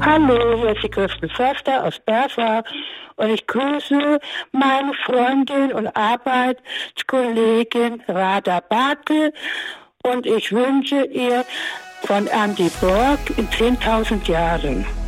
Hallo, hier ist die Kirsten Förster aus Berfa und ich grüße meine Freundin und Arbeitskollegin Rada Bartel und ich wünsche ihr von Andy Borg in 10.000 Jahren.